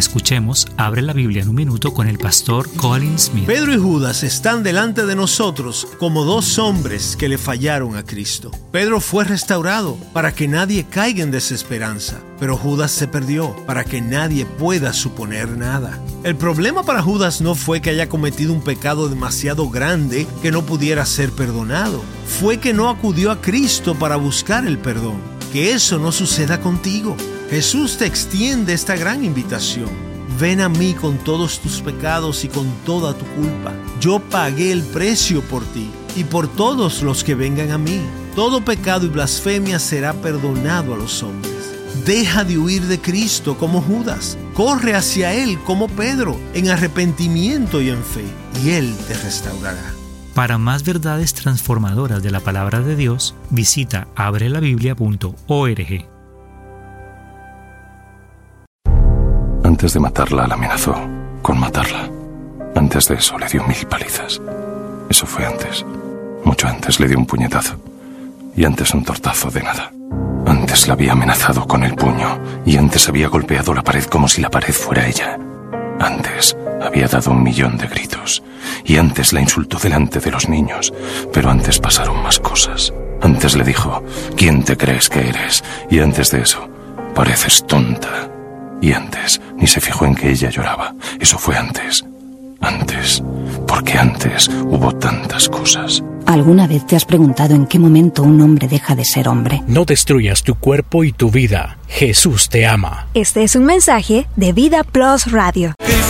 Escuchemos Abre la Biblia en un minuto con el pastor Colin Smith. Pedro y Judas están delante de nosotros como dos hombres que le fallaron a Cristo. Pedro fue restaurado para que nadie caiga en desesperanza, pero Judas se perdió para que nadie pueda suponer nada. El problema para Judas no fue que haya cometido un pecado demasiado grande que no pudiera ser perdonado. Fue que no acudió a Cristo para buscar el perdón. Que eso no suceda contigo. Jesús te extiende esta gran invitación. Ven a mí con todos tus pecados y con toda tu culpa. Yo pagué el precio por ti y por todos los que vengan a mí. Todo pecado y blasfemia será perdonado a los hombres. Deja de huir de Cristo como Judas. Corre hacia Él como Pedro, en arrepentimiento y en fe, y Él te restaurará. Para más verdades transformadoras de la palabra de Dios, visita abrelabiblia.org. Antes de matarla, la amenazó con matarla. Antes de eso, le dio 1000 palizas. Eso fue antes. Mucho antes le dio un puñetazo. Y antes un tortazo de nada. Antes la había amenazado con el puño. Y antes había golpeado la pared como si la pared fuera ella. Antes había dado 1.000.000 de gritos. Y antes la insultó delante de los niños. Pero antes pasaron más cosas. Antes le dijo: ¿quién te crees que eres? Y antes de eso, pareces tonta. Y antes ni se fijó en que ella lloraba. Eso fue antes. Antes. Porque antes hubo tantas cosas. ¿Alguna vez te has preguntado en qué momento un hombre deja de ser hombre? No destruyas tu cuerpo y tu vida. Jesús te ama. Este es un mensaje de Vida Plus Radio.